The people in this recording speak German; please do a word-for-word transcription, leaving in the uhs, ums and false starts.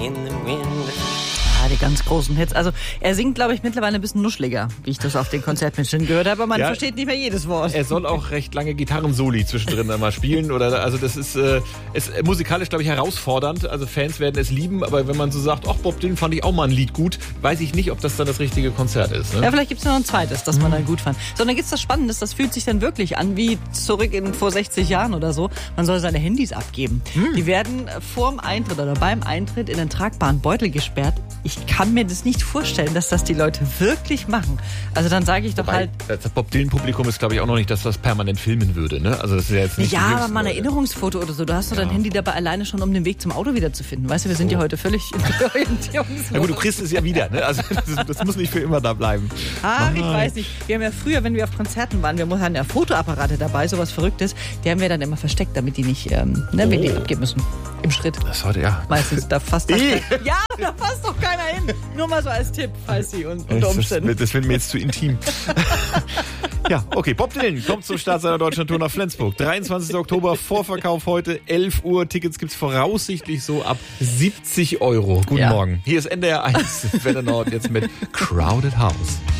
in the wind. Ah, die ganz großen Hits. Also er singt, glaube ich, mittlerweile ein bisschen nuschliger, wie ich das auf den Konzertmitschnitten gehört habe, aber man Ja, versteht nicht mehr jedes Wort. Er soll auch recht lange Gitarrensoli zwischendrin einmal spielen. Oder, also das ist, äh, ist musikalisch, glaube ich, herausfordernd. Also Fans werden es lieben, aber wenn man so sagt, ach Bob Dylan fand ich auch mal ein Lied gut, weiß ich nicht, ob das dann das richtige Konzert ist. Ne? Ja, vielleicht gibt es noch ein zweites, das man dann gut fand. So, und dann gibt es das Spannendes, das fühlt sich dann wirklich an wie zurück in vor sechzig Jahren oder so. Man soll seine Handys abgeben. Hm. Die werden vorm Eintritt oder beim Eintritt in einen tragbaren Beutel gesperrt. Ich kann mir das nicht vorstellen, dass das die Leute wirklich machen. Also dann sage ich doch Wobei, halt... Das Bob Dylan-Publikum ist, glaube ich, auch noch nicht, dass das permanent filmen würde. Ne? Also das ist ja jetzt nicht Ja, die aber jüngsten mal ein Leute. Erinnerungsfoto oder so. Du hast doch dein Ja. Handy dabei alleine schon, um den Weg zum Auto wieder zu finden. Weißt du, wir sind ja heute völlig orientierungslos. Na gut, du kriegst es ja wieder. Ne? Also das, das muss nicht für immer da bleiben. Ah, ich Nein. weiß nicht. Wir haben ja früher, wenn wir auf Konzerten waren, wir hatten ja Fotoapparate dabei, sowas Verrücktes. Die haben wir dann immer versteckt, damit die nicht, ähm, ne, wenn die abgeben müssen. Im Schritt. Das heute, ja. Meistens, da fasst das kein, Ja, da passt doch keiner hin. Nur mal so als Tipp, falls sie un unter Das, Umständen. das, das wird mir jetzt zu intim. Ja, okay. Bob Dylan kommt zum Start seiner Deutschlandtour nach Flensburg. dreiundzwanzigster Oktober, Vorverkauf heute, elf Uhr. Tickets gibt's voraussichtlich so ab siebzig Euro. Guten Ja. Morgen. Hier ist N D R eins. Wetternord jetzt mit Crowded House.